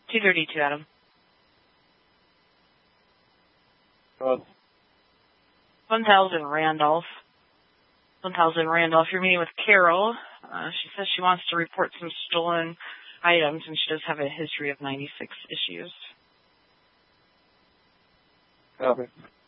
232, Adam. 1000 Randolph. 1000 Randolph, you're meeting with Carol. She says she wants to report some stolen items, and she does have a history of 96 issues. Copy.